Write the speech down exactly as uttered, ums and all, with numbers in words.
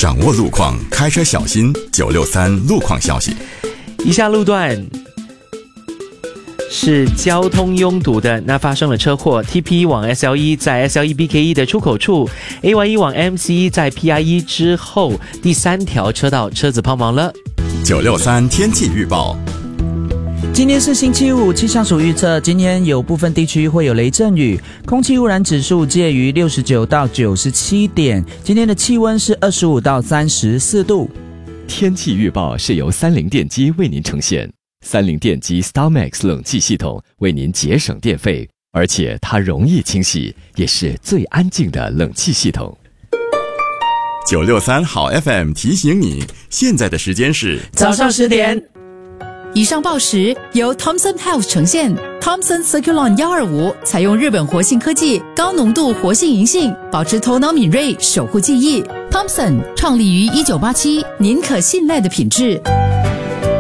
掌握路况，开车小心。九六三路况消息。 以下路段是交通拥堵的，那发生了车祸 ，T P 一往 S L 一 在 S L 一 B K 一的出口处 ，A Y 一往 M C 一在 P I 一之后第三条车道车子抛锚了。 九六三天气预报。 今天是星期五，气象署预测今天有部分地区会有雷阵雨，空气污染指数介于六十九到九十七点，今天的气温是二十五到三十四度。 天气预报是由三菱电机为您呈现，三菱电机 StarMax 冷气系统为您节省电费，而且它容易清洗，也是最安静的冷气系统。 九六三好 F M 提醒你，现在的时间是早上十点。 以上报时由 Thomson Health 呈现。 Thomson Circulon 一二五采用日本活性科技，高浓度活性银杏，保持头脑敏锐，守护记忆。 Thomson 创立于一九八七，您可信赖的品质。